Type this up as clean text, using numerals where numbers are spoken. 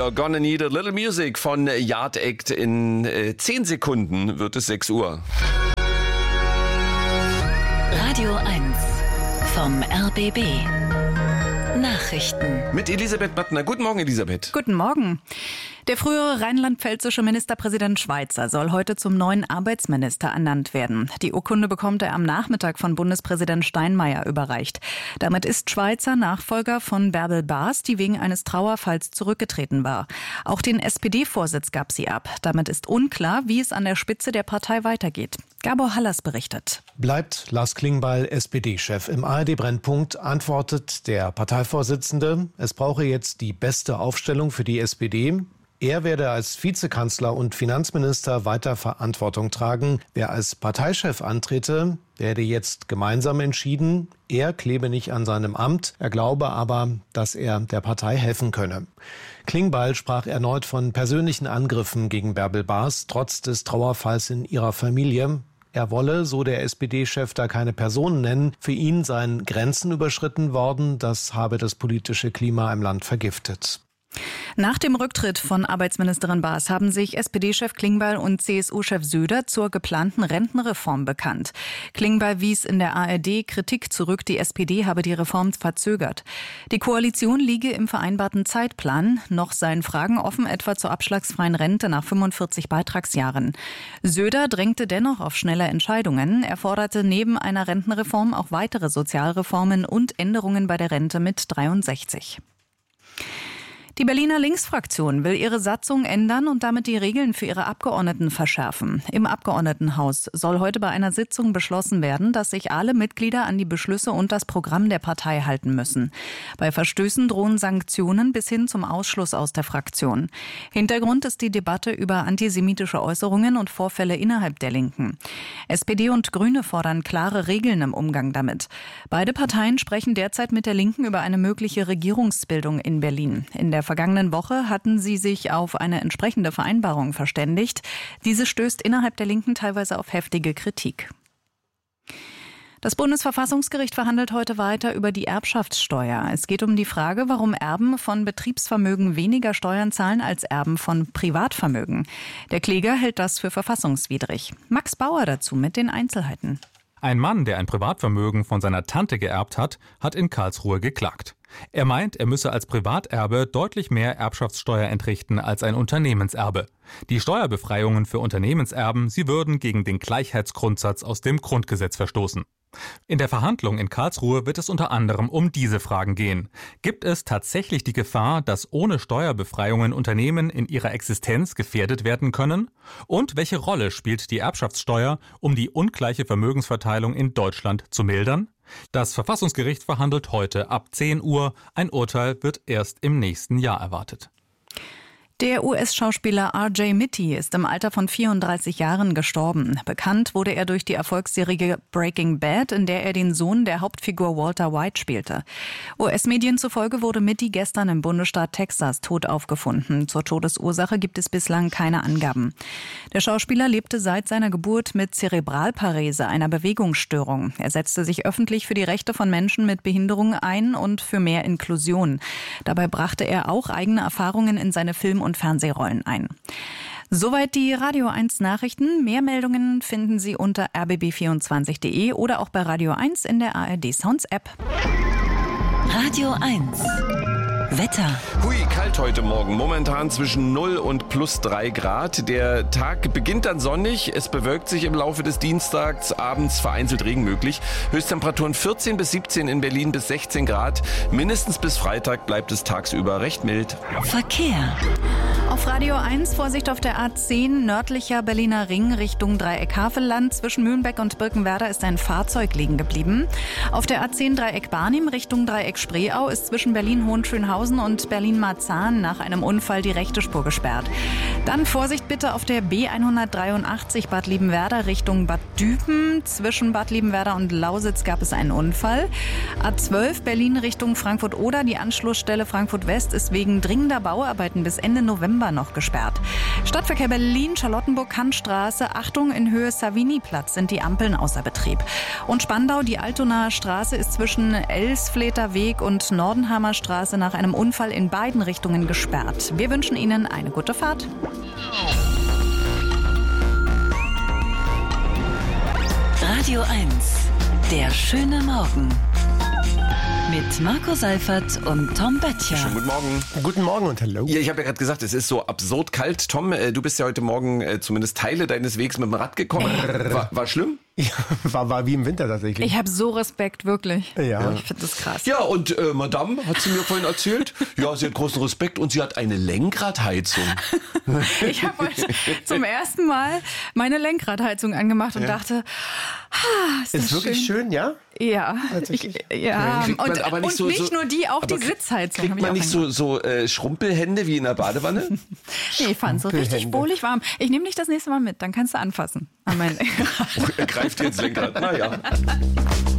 You're Gonna Need a Little Music von Yard Act. In 10 Sekunden wird es 6 Uhr. Radio 1 vom RBB. Nachrichten. Mit Elisabeth Mattner. Guten Morgen, Elisabeth. Guten Morgen. Der frühere rheinland-pfälzische Ministerpräsident Schweizer soll heute zum neuen Arbeitsminister ernannt werden. Die Urkunde bekommt er am Nachmittag von Bundespräsident Steinmeier überreicht. Damit ist Schweizer Nachfolger von Bärbel Baas, die wegen eines Trauerfalls zurückgetreten war. Auch den SPD-Vorsitz gab sie ab. Damit ist unklar, wie es an der Spitze der Partei weitergeht. Gabor Hallers berichtet. Bleibt Lars Klingbeil SPD-Chef. Im ARD-Brennpunkt antwortet der Parteivorsitzende, es brauche jetzt die beste Aufstellung für die SPD. Er werde als Vizekanzler und Finanzminister weiter Verantwortung tragen. Wer als Parteichef antrete, werde jetzt gemeinsam entschieden. Er klebe nicht an seinem Amt. Er glaube aber, dass er der Partei helfen könne. Klingbeil sprach erneut von persönlichen Angriffen gegen Bärbel Baas, trotz des Trauerfalls in ihrer Familie. Er wolle, so der SPD-Chef, da keine Personen nennen. Für ihn seien Grenzen überschritten worden. Das habe das politische Klima im Land vergiftet. Nach dem Rücktritt von Arbeitsministerin Baas haben sich SPD-Chef Klingbeil und CSU-Chef Söder zur geplanten Rentenreform bekannt. Klingbeil wies in der ARD Kritik zurück, die SPD habe die Reform verzögert. Die Koalition liege im vereinbarten Zeitplan. Noch seien Fragen offen, etwa zur abschlagsfreien Rente nach 45 Beitragsjahren. Söder drängte dennoch auf schnelle Entscheidungen. Er forderte neben einer Rentenreform auch weitere Sozialreformen und Änderungen bei der Rente mit 63. Die Berliner Linksfraktion will ihre Satzung ändern und damit die Regeln für ihre Abgeordneten verschärfen. Im Abgeordnetenhaus soll heute bei einer Sitzung beschlossen werden, dass sich alle Mitglieder an die Beschlüsse und das Programm der Partei halten müssen. Bei Verstößen drohen Sanktionen bis hin zum Ausschluss aus der Fraktion. Hintergrund ist die Debatte über antisemitische Äußerungen und Vorfälle innerhalb der Linken. SPD und Grüne fordern klare Regeln im Umgang damit. Beide Parteien sprechen derzeit mit der Linken über eine mögliche Regierungsbildung in Berlin. In der vergangenen Woche hatten sie sich auf eine entsprechende Vereinbarung verständigt. Diese stößt innerhalb der Linken teilweise auf heftige Kritik. Das Bundesverfassungsgericht verhandelt heute weiter über die Erbschaftssteuer. Es geht um die Frage, warum Erben von Betriebsvermögen weniger Steuern zahlen als Erben von Privatvermögen. Der Kläger hält das für verfassungswidrig. Max Bauer dazu mit den Einzelheiten. Ein Mann, der ein Privatvermögen von seiner Tante geerbt hat, hat in Karlsruhe geklagt. Er meint, er müsse als Privaterbe deutlich mehr Erbschaftssteuer entrichten als ein Unternehmenserbe. Die Steuerbefreiungen für Unternehmenserben, sie würden gegen den Gleichheitsgrundsatz aus dem Grundgesetz verstoßen. In der Verhandlung in Karlsruhe wird es unter anderem um diese Fragen gehen. Gibt es tatsächlich die Gefahr, dass ohne Steuerbefreiungen Unternehmen in ihrer Existenz gefährdet werden können? Und welche Rolle spielt die Erbschaftssteuer, um die ungleiche Vermögensverteilung in Deutschland zu mildern? Das Verfassungsgericht verhandelt heute ab 10 Uhr. Ein Urteil wird erst im nächsten Jahr erwartet. Der US-Schauspieler R.J. Mitte ist im Alter von 34 Jahren gestorben. Bekannt wurde er durch die Erfolgsserie Breaking Bad, in der er den Sohn der Hauptfigur Walter White spielte. US-Medien zufolge wurde Mitte gestern im Bundesstaat Texas tot aufgefunden. Zur Todesursache gibt es bislang keine Angaben. Der Schauspieler lebte seit seiner Geburt mit Zerebralparese, einer Bewegungsstörung. Er setzte sich öffentlich für die Rechte von Menschen mit Behinderung ein und für mehr Inklusion. Dabei brachte er auch eigene Erfahrungen in seine Film- und Fernsehrollen ein. Soweit die Radio 1 Nachrichten. Mehr Meldungen finden Sie unter rbb24.de oder auch bei Radio 1 in der ARD Sounds App. Radio 1 Wetter. Hui, kalt heute Morgen. Momentan zwischen 0 und plus 3 Grad. Der Tag beginnt dann sonnig. Es bewölkt sich im Laufe des Dienstags. Abends vereinzelt Regen möglich. Höchsttemperaturen 14 bis 17 in Berlin bis 16 Grad. Mindestens bis Freitag bleibt es tagsüber recht mild. Verkehr. Auf Radio 1 Vorsicht auf der A10 nördlicher Berliner Ring Richtung Dreieck Havelland. Zwischen Mühlenbeck und Birkenwerder ist ein Fahrzeug liegen geblieben. Auf der A10 Dreieck Barnim Richtung Dreieck Spreeau ist zwischen Berlin-Hohenschönhausen und Berlin-Marzahn nach einem Unfall die rechte Spur gesperrt. Dann Vorsicht bitte auf der B183 Bad Liebenwerda Richtung Bad Düben. Zwischen Bad Liebenwerda und Lausitz gab es einen Unfall. A12 Berlin Richtung Frankfurt-Oder. Die Anschlussstelle Frankfurt-West ist wegen dringender Bauarbeiten bis Ende November noch gesperrt. Stadtverkehr Berlin, Charlottenburg-Kantstraße. Achtung, in Höhe Savini-Platz sind die Ampeln außer Betrieb. Und Spandau, die Altonaer Straße ist zwischen Elsfleter Weg und Nordenhammer Straße nach einer einem Unfall in beiden Richtungen gesperrt. Wir wünschen Ihnen eine gute Fahrt. Radio 1, der schöne Morgen. Mit Marco Seifert und Tom Böttcher. Schönen guten Morgen. Guten Morgen und hallo. Ja, ich habe ja gerade gesagt, es ist so absurd kalt. Tom, du bist ja heute Morgen zumindest Teile deines Wegs mit dem Rad gekommen. War schlimm? Ja, war wie im Winter tatsächlich. Ich habe so Respekt, wirklich. Ja. Ich finde das krass. Ja, und Madame hat sie mir vorhin erzählt, ja, sie hat großen Respekt und sie hat eine Lenkradheizung. Ich habe heute zum ersten Mal meine Lenkradheizung angemacht und dachte, ist das Ist wirklich schön, ja? Ja, Tatsächlich? ja. Kriegt man aber nicht und so- nicht nur die, auch die Sitzheizung. Kriegt hab ich man auch nicht so Schrumpelhände wie in der Badewanne? Nee, ich fand so richtig Schrumpelhände. wohlig warm. Ich nehme dich das nächste Mal mit, dann kannst du anfassen an mein Lenkrad. Er greift jetzt Lenkrad. Naja.